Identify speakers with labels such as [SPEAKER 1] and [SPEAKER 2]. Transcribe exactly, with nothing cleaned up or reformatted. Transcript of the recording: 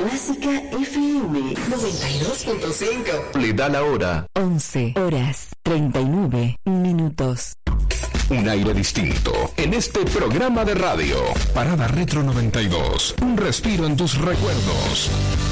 [SPEAKER 1] Clásica F M noventa y dos punto cinco.
[SPEAKER 2] Le da la hora.
[SPEAKER 3] once horas treinta y nueve minutos.
[SPEAKER 2] Un aire distinto en este programa de radio. Parada Retro noventa y dos. Un respiro en tus recuerdos.